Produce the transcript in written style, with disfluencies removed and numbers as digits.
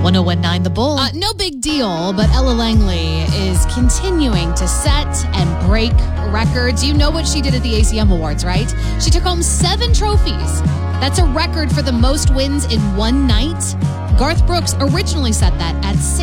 1019 The Bull. No big deal, but Ella Langley is continuing to set and break records. You know what she did at the ACM Awards, right? She took home 7 trophies. That's a record for the most wins in one night. Garth Brooks originally set that at 6.